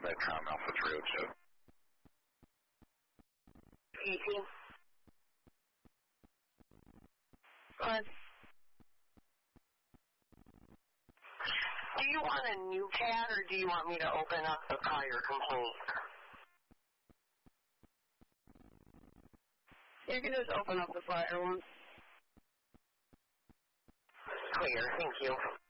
Medcom Alpha 302. PC. What? Do you want a new CAD or do you want me to open up the prior complaint? You can just open up the prior one. Clear, thank you.